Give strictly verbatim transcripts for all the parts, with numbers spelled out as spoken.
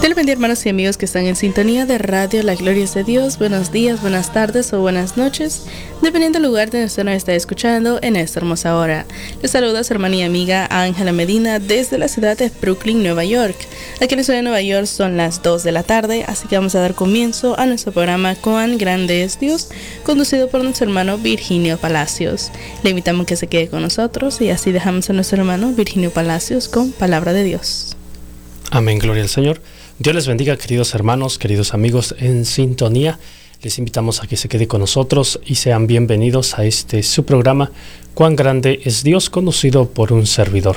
Dios bendiga, hermanos y amigos que están en sintonía de Radio La Gloria es de Dios. Buenos días, buenas tardes o buenas noches, dependiendo del lugar donde usted nos está escuchando en esta hermosa hora. Les saluda su hermana y amiga Ángela Medina desde la ciudad de Brooklyn, Nueva York. Aquí en la ciudad de Nueva York son las dos de la tarde, así que vamos a dar comienzo a nuestro programa Cuán Grande es Dios, conducido por nuestro hermano Virginio Palacios. Le invitamos a que se quede con nosotros y así dejamos a nuestro hermano Virginio Palacios con Palabra de Dios. Amén, gloria al Señor. Dios les bendiga, queridos hermanos, queridos amigos en sintonía. Les invitamos a que se quede con nosotros y sean bienvenidos a este su programa Cuán Grande es Dios, conducido por un servidor.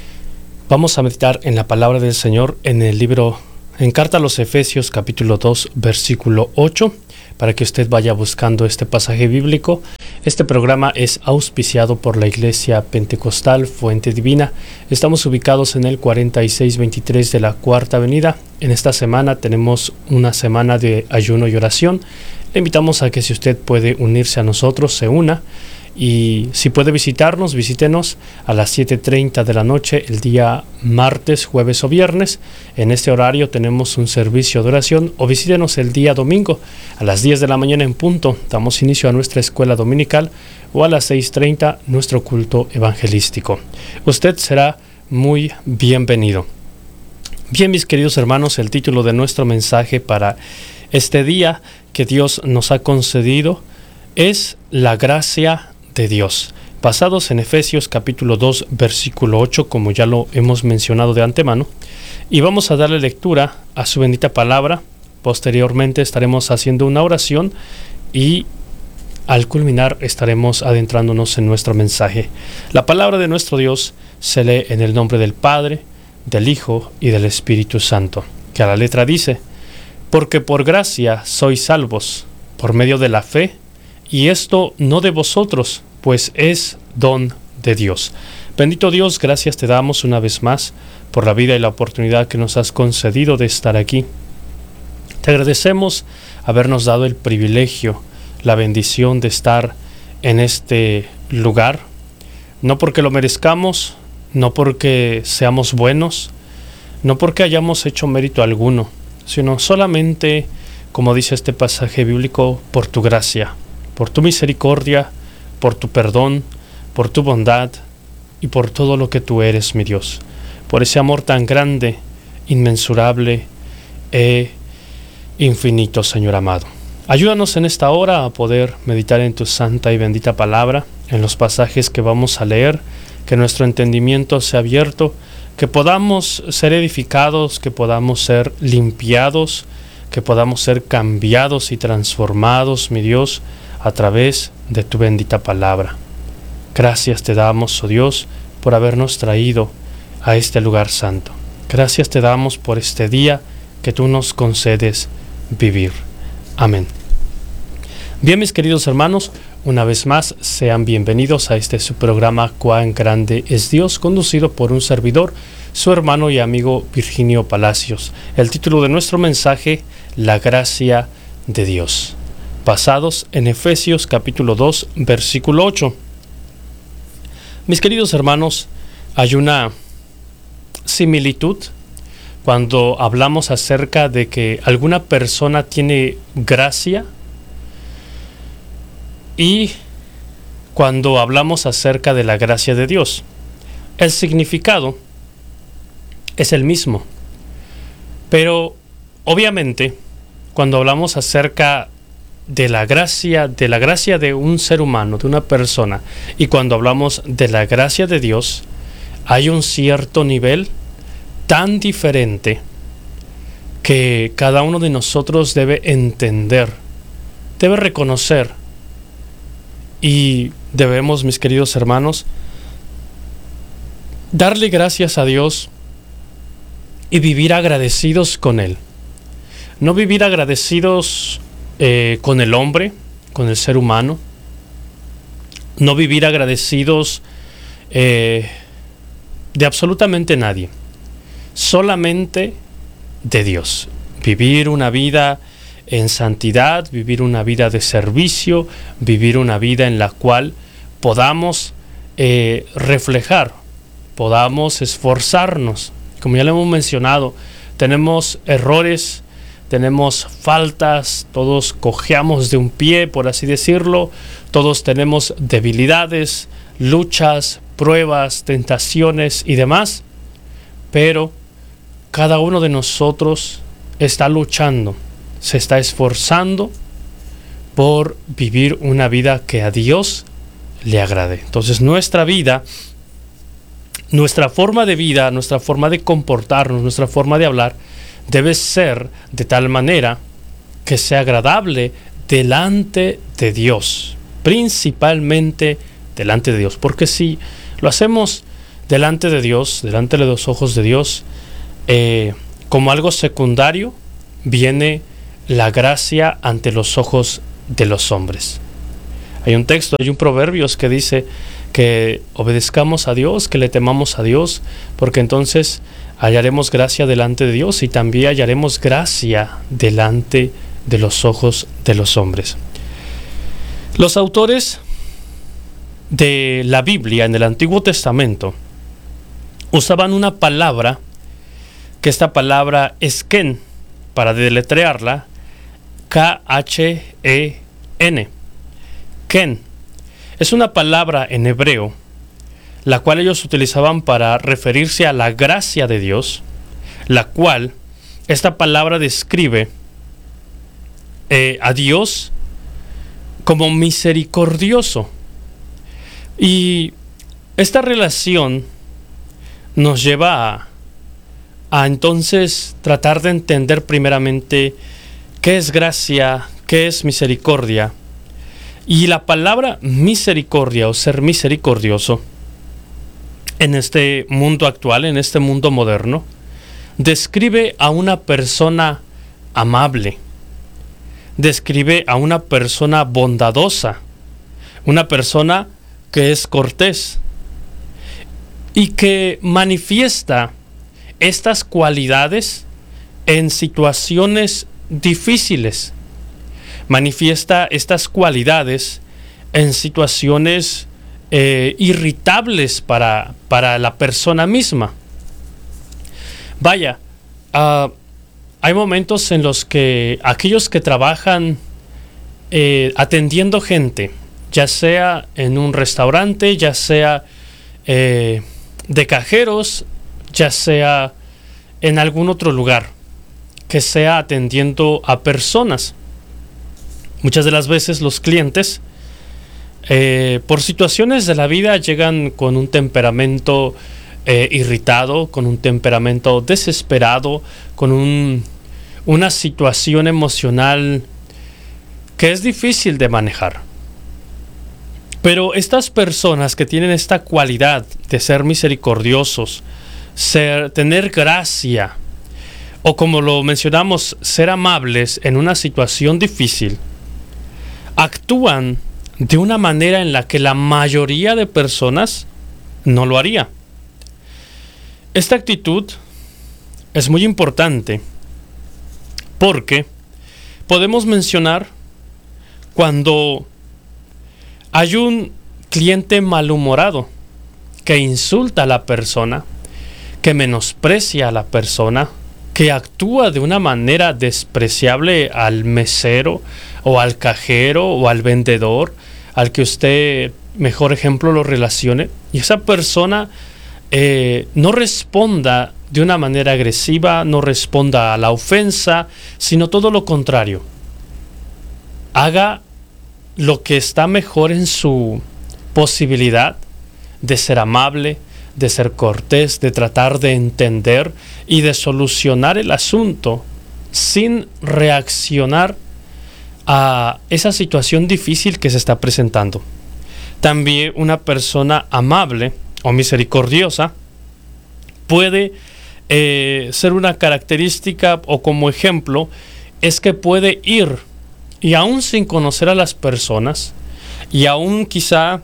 Vamos a meditar en la palabra del Señor en el libro, en Carta a los Efesios, capítulo dos, versículo ocho, para que usted vaya buscando este pasaje bíblico. Este programa es auspiciado por la Iglesia Pentecostal Fuente Divina. Estamos ubicados en el cuarenta y seis veintitrés de la Cuarta Avenida. En esta semana tenemos una semana de ayuno y oración. Le invitamos a que, si usted puede unirse a nosotros, se una. Y si puede visitarnos, visítenos a las siete treinta de la noche el día martes, jueves o viernes. En este horario tenemos un servicio de oración, o visítenos el día domingo a las diez de la mañana en punto. Damos inicio a nuestra escuela dominical, o a las seis treinta nuestro culto evangelístico. Usted será muy bienvenido. Bien, mis queridos hermanos, el título de nuestro mensaje para este día que Dios nos ha concedido es la gracia de Dios, basados en Efesios capítulo dos, versículo ocho, como ya lo hemos mencionado de antemano, y vamos a darle lectura a su bendita palabra. Posteriormente estaremos haciendo una oración y al culminar estaremos adentrándonos en nuestro mensaje. La palabra de nuestro Dios se lee en el nombre del Padre, del Hijo y del Espíritu Santo, que a la letra dice: porque por gracia sois salvos, por medio de la fe, y esto no de vosotros, pues es don de Dios. Bendito Dios, gracias te damos una vez más por la vida y la oportunidad que nos has concedido de estar aquí. Te agradecemos habernos dado el privilegio, la bendición de estar en este lugar, no porque lo merezcamos, no porque seamos buenos, no porque hayamos hecho mérito alguno, sino solamente, como dice este pasaje bíblico, por tu gracia, por tu misericordia, por tu perdón, por tu bondad y por todo lo que tú eres, mi Dios. Por ese amor tan grande, inmensurable e infinito, Señor amado. Ayúdanos en esta hora a poder meditar en tu santa y bendita palabra, en los pasajes que vamos a leer, que nuestro entendimiento sea abierto, que podamos ser edificados, que podamos ser limpiados, que podamos ser cambiados y transformados, mi Dios, a través de tu bendita palabra. Gracias te damos, oh Dios, por habernos traído a este lugar santo. Gracias te damos por este día que tú nos concedes vivir. Amén. Bien, mis queridos hermanos, una vez más, sean bienvenidos a este su programa Cuán Grande es Dios, conducido por un servidor, su hermano y amigo Virginio Palacios. El título de nuestro mensaje: la gracia de Dios, basados en Efesios capítulo dos, versículo ocho. Mis queridos hermanos, hay una similitud cuando hablamos acerca de que alguna persona tiene gracia y cuando hablamos acerca de la gracia de Dios. El significado es el mismo, pero obviamente cuando hablamos acerca de la gracia, de la gracia de un ser humano, de una persona, y cuando hablamos de la gracia de Dios, hay un cierto nivel tan diferente que cada uno de nosotros debe entender, debe reconocer, y debemos, mis queridos hermanos, darle gracias a Dios y vivir agradecidos con Él. No vivir agradecidos Eh, con el hombre, con el ser humano, no vivir agradecidos eh, de absolutamente nadie, solamente de Dios. Vivir una vida en santidad, vivir una vida de servicio, vivir una vida en la cual podamos eh, reflejar, podamos esforzarnos. Como ya lo hemos mencionado, tenemos errores, tenemos faltas, todos cojeamos de un pie, por así decirlo, todos tenemos debilidades, luchas, pruebas, tentaciones y demás, pero cada uno de nosotros está luchando, se está esforzando por vivir una vida que a Dios le agrade. Entonces nuestra vida, nuestra forma de vida, nuestra forma de comportarnos, nuestra forma de hablar, debe ser de tal manera que sea agradable delante de Dios, principalmente delante de Dios, porque si lo hacemos delante de Dios, delante de los ojos de Dios, eh, como algo secundario, viene la gracia ante los ojos de los hombres. Hay un texto, hay un proverbios que dice que obedezcamos a Dios, que le temamos a Dios, porque entonces hallaremos gracia delante de Dios y también hallaremos gracia delante de los ojos de los hombres. Los autores de la Biblia en el Antiguo Testamento usaban una palabra, que esta palabra es ken, para deletrearla, K H E N. Ken es una palabra en hebreo, la cual ellos utilizaban para referirse a la gracia de Dios, la cual esta palabra describe eh, a Dios como misericordioso. Y esta relación nos lleva a, a entonces tratar de entender primeramente qué es gracia, qué es misericordia. Y la palabra misericordia o ser misericordioso en este mundo actual, en este mundo moderno, describe a una persona amable, describe a una persona bondadosa, una persona que es cortés y que manifiesta estas cualidades en situaciones difíciles, manifiesta estas cualidades en situaciones eh, irritables para, para la persona misma. Vaya, uh, hay momentos en los que aquellos que trabajan eh, atendiendo gente, ya sea en un restaurante, ya sea eh, de cajeros, ya sea en algún otro lugar, que sea atendiendo a personas. Muchas de las veces los clientes, eh, por situaciones de la vida, llegan con un temperamento eh, irritado, con un temperamento desesperado, con un, una situación emocional que es difícil de manejar. Pero estas personas que tienen esta cualidad de ser misericordiosos, ser, tener gracia, o como lo mencionamos, ser amables en una situación difícil, actúan de una manera en la que la mayoría de personas no lo haría. Esta actitud es muy importante porque podemos mencionar cuando hay un cliente malhumorado que insulta a la persona, que menosprecia a la persona, que actúa de una manera despreciable al mesero o al cajero o al vendedor, al que usted, mejor ejemplo, lo relacione, y esa persona eh, no responda de una manera agresiva, no responda a la ofensa, sino todo lo contrario. Haga lo que está mejor en su posibilidad de ser amable, de ser cortés, de tratar de entender y de solucionar el asunto sin reaccionar a esa situación difícil que se está presentando. También una persona amable o misericordiosa puede eh, ser una característica o como ejemplo es que puede ir y aún sin conocer a las personas y aún quizá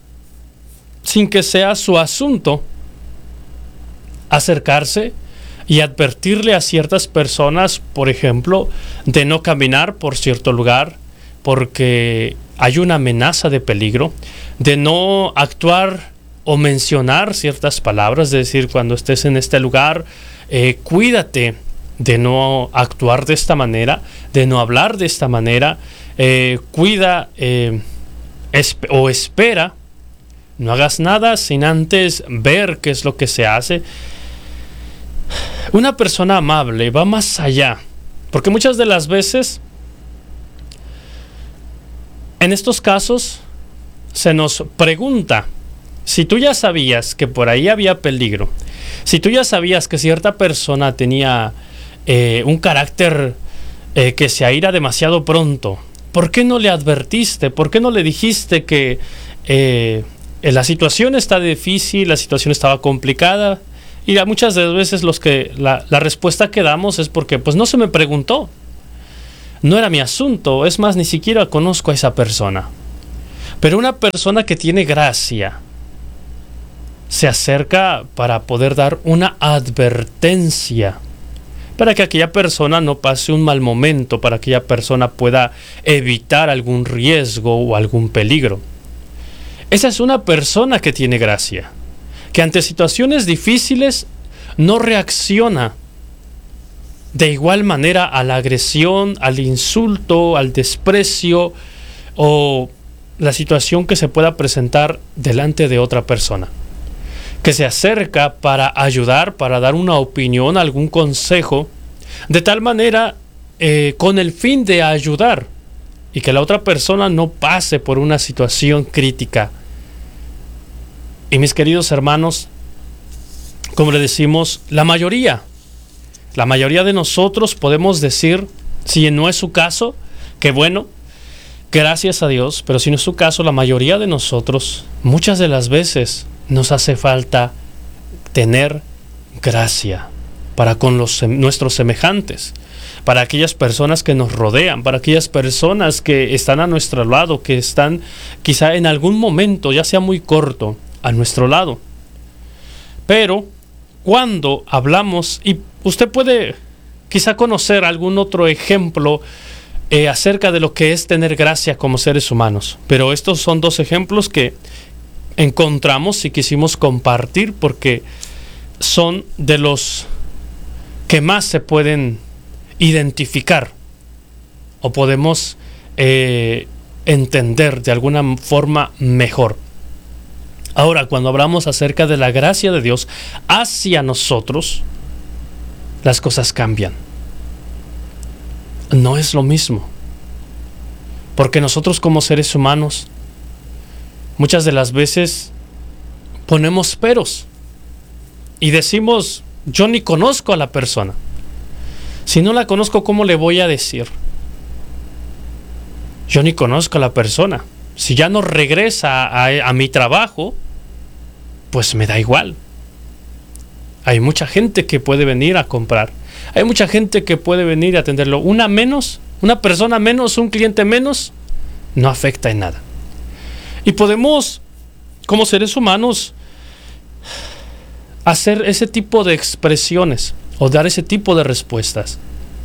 sin que sea su asunto, acercarse y advertirle a ciertas personas, por ejemplo, de no caminar por cierto lugar porque hay una amenaza de peligro, de no actuar o mencionar ciertas palabras, es decir, cuando estés en este lugar, eh, cuídate de no actuar de esta manera, de no hablar de esta manera. Eh, cuida eh, esp- o espera, no hagas nada sin antes ver qué es lo que se hace. Una persona amable va más allá, porque muchas de las veces en estos casos se nos pregunta: si tú ya sabías que por ahí había peligro, si tú ya sabías que cierta persona tenía eh, un carácter eh, que se aira demasiado pronto, ¿por qué no le advertiste? ¿Por qué no le dijiste que eh, la situación está difícil, la situación estaba complicada? Y a muchas de las veces los que, la, la respuesta que damos es porque pues no se me preguntó, no era mi asunto, es más, ni siquiera conozco a esa persona. Pero una persona que tiene gracia se acerca para poder dar una advertencia, para que aquella persona no pase un mal momento, para que aquella persona pueda evitar algún riesgo o algún peligro. Esa es una persona que tiene gracia, que ante situaciones difíciles no reacciona de igual manera a la agresión, al insulto, al desprecio o la situación que se pueda presentar delante de otra persona, que se acerca para ayudar, para dar una opinión, algún consejo, de tal manera eh, con el fin de ayudar y que la otra persona no pase por una situación crítica. Y mis queridos hermanos, como le decimos, la mayoría, la mayoría de nosotros podemos decir, si no es su caso, que bueno, gracias a Dios, pero si no es su caso, la mayoría de nosotros, muchas de las veces, nos hace falta tener gracia para con los, nuestros semejantes, para aquellas personas que nos rodean, para aquellas personas que están a nuestro lado, que están quizá en algún momento, ya sea muy corto, a nuestro lado. Pero cuando hablamos, y usted puede quizá conocer algún otro ejemplo eh, acerca de lo que es tener gracia como seres humanos, pero estos son dos ejemplos que encontramos y quisimos compartir porque son de los que más se pueden identificar o podemos eh, entender de alguna forma mejor. Ahora, cuando hablamos acerca de la gracia de Dios hacia nosotros, las cosas cambian. No es lo mismo, porque nosotros como seres humanos muchas de las veces ponemos peros y decimos: yo ni conozco a la persona. Si no la conozco, ¿cómo le voy a decir? Yo ni conozco a la persona. Si ya no regresa a, a, a mi trabajo, pues me da igual. Hay mucha gente que puede venir a comprar. Hay mucha gente que puede venir a atenderlo. Una menos, una persona menos, un cliente menos, no afecta en nada. Y podemos, como seres humanos, hacer ese tipo de expresiones o dar ese tipo de respuestas.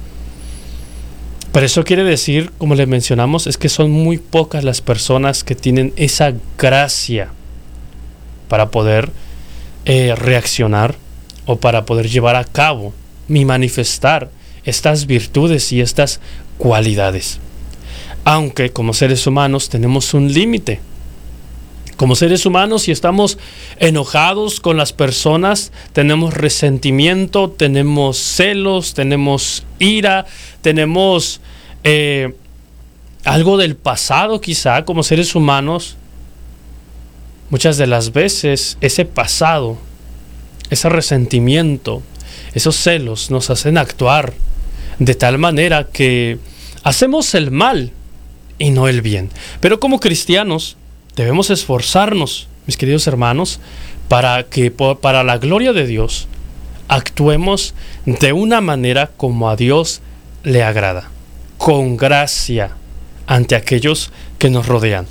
Pero eso quiere decir, como le mencionamos, es que son muy pocas las personas que tienen esa gracia para poder eh, reaccionar o para poder llevar a cabo y manifestar estas virtudes y estas cualidades. Aunque como seres humanos tenemos un límite. Como seres humanos, si estamos enojados con las personas, tenemos resentimiento, tenemos celos, tenemos ira, tenemos eh, algo del pasado quizá como seres humanos. Muchas de las veces ese pasado, ese resentimiento, esos celos nos hacen actuar de tal manera que hacemos el mal y no el bien. Pero como cristianos debemos esforzarnos, mis queridos hermanos, para que para la gloria de Dios actuemos de una manera como a Dios le agrada, con gracia ante aquellos que nos rodean.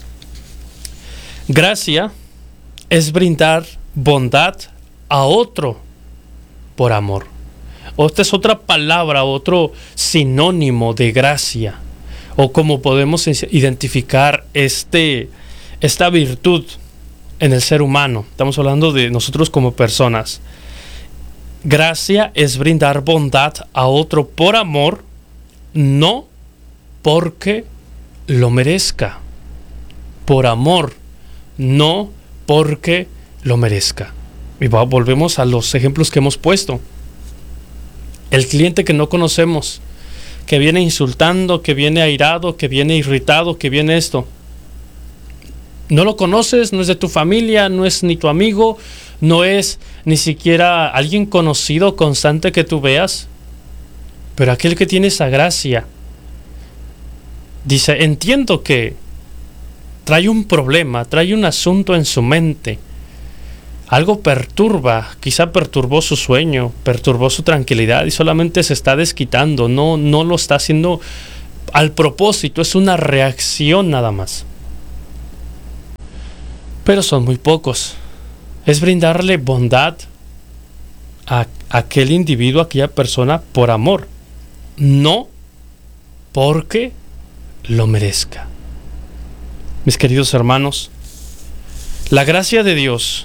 Gracia es brindar bondad a otro por amor. Esta es otra palabra, otro sinónimo de gracia, o como podemos identificar este, esta virtud en el ser humano. Estamos hablando de nosotros como personas. Gracia es brindar bondad a otro por amor, no porque lo merezca. Por amor, no porque lo merezca. Y volvemos a los ejemplos que hemos puesto. El cliente que no conocemos, que viene insultando, que viene airado, que viene irritado, que viene esto. No lo conoces, no es de tu familia, no es ni tu amigo, no es ni siquiera alguien conocido, constante que tú veas. Pero aquel que tiene esa gracia, dice, entiendo que trae un problema, trae un asunto en su mente. Algo perturba, quizá perturbó su sueño, perturbó su tranquilidad y solamente se está desquitando, no, no lo está haciendo al propósito, es una reacción nada más. Pero son muy pocos. Es brindarle bondad a aquel individuo, a aquella persona por amor, no porque lo merezca. Mis queridos hermanos, la gracia de Dios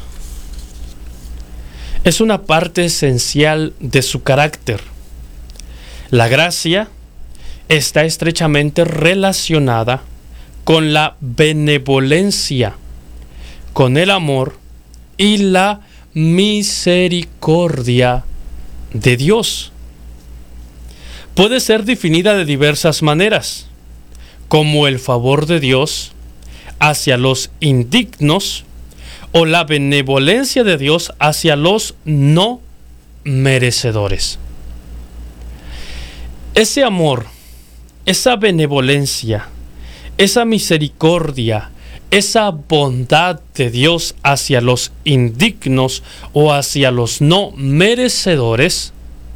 es una parte esencial de su carácter. La gracia está estrechamente relacionada con la benevolencia, con el amor y la misericordia de Dios. Puede ser definida de diversas maneras, como el favor de Dios hacia los indignos o la benevolencia de Dios hacia los no merecedores. Ese amor, esa benevolencia, esa misericordia, esa bondad de Dios hacia los indignos o hacia los no merecedores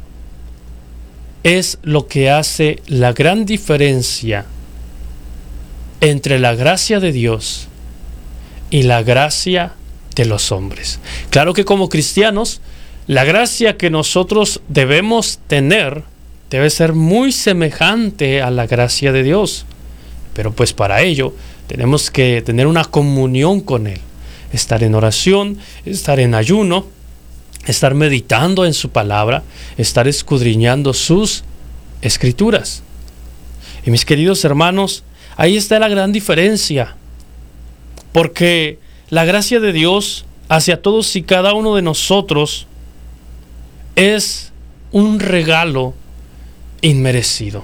es lo que hace la gran diferencia entre la gracia de Dios y la gracia de los hombres. Claro que como cristianos, la gracia que nosotros debemos tener debe ser muy semejante a la gracia de Dios. Pero pues para ello tenemos que tener una comunión con Él, estar en oración, estar en ayuno, estar meditando en su palabra, estar escudriñando sus escrituras. Y mis queridos hermanos, ahí está la gran diferencia, porque la gracia de Dios hacia todos y cada uno de nosotros es un regalo inmerecido,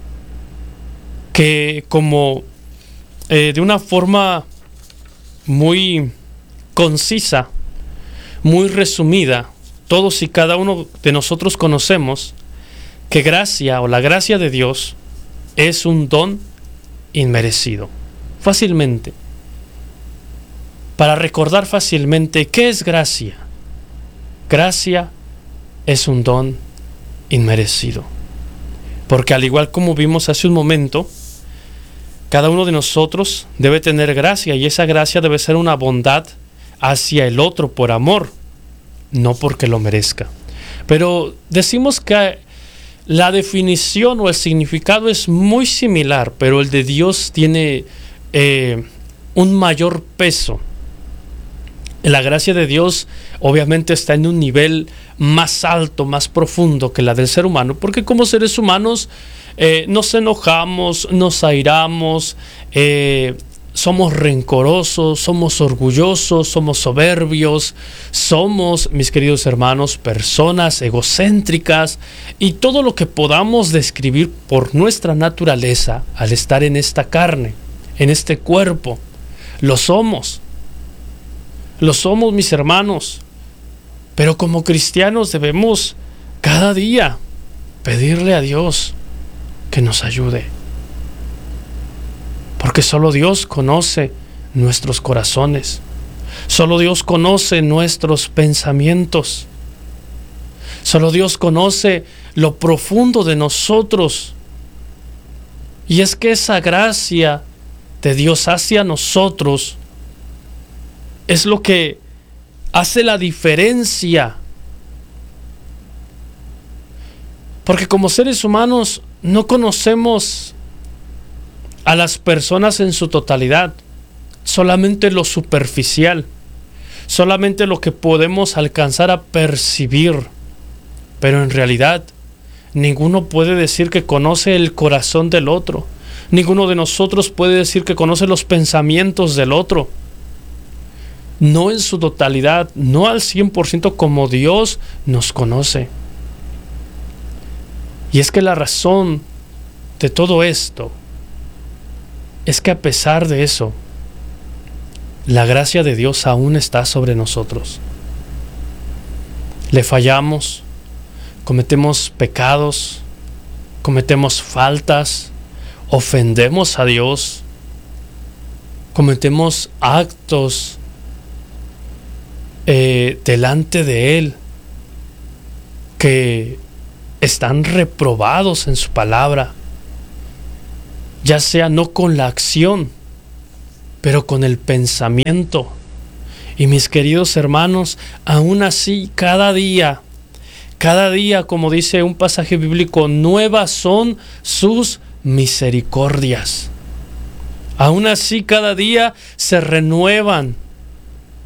que como eh, de una forma muy concisa, muy resumida, todos y cada uno de nosotros conocemos que gracia o la gracia de Dios es un don inmerecido. Fácilmente, para recordar fácilmente, ¿qué es gracia? Gracia es un don inmerecido. Porque al igual como vimos hace un momento, cada uno de nosotros debe tener gracia, y esa gracia debe ser una bondad hacia el otro por amor, no porque lo merezca. Pero decimos que la definición o el significado es muy similar, pero el de Dios tiene eh, un mayor peso. La gracia de Dios obviamente está en un nivel más alto, más profundo que la del ser humano, porque como seres humanos eh, nos enojamos, nos airamos, eh, somos rencorosos, somos orgullosos, somos soberbios, somos, mis queridos hermanos, personas egocéntricas, y todo lo que podamos describir por nuestra naturaleza al estar en esta carne, en este cuerpo, lo somos. Lo somos, mis hermanos, pero como cristianos debemos cada día pedirle a Dios que nos ayude, porque solo Dios conoce nuestros corazones, solo Dios conoce nuestros pensamientos, solo Dios conoce lo profundo de nosotros, y es que esa gracia de Dios hacia nosotros es lo que hace la diferencia. Porque como seres humanos no conocemos a las personas en su totalidad, solamente lo superficial, solamente lo que podemos alcanzar a percibir pero en realidad ninguno puede decir que conoce el corazón del otro. Ninguno de nosotros puede decir que conoce los pensamientos del otro. No en su totalidad, no al cien por ciento como Dios nos conoce. Y es que la razón de todo esto es que a pesar de eso, la gracia de Dios aún está sobre nosotros. Le fallamos, cometemos pecados, cometemos faltas, ofendemos a Dios, cometemos actos eh, delante de Él que están reprobados en su palabra, ya sea no con la acción, pero con el pensamiento. Y mis queridos hermanos, aún así, cada día, cada día, como dice un pasaje bíblico, nuevas son sus misericordias. Aún así, cada día se renuevan